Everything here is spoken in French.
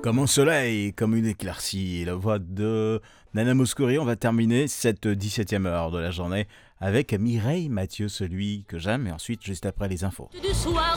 Comme un soleil, comme une éclaircie, la voix de Nana Mouskouri. On va terminer cette 17e heure de la journée avec Mireille Mathieu, celui que j'aime, et ensuite, juste après les infos. Du soir.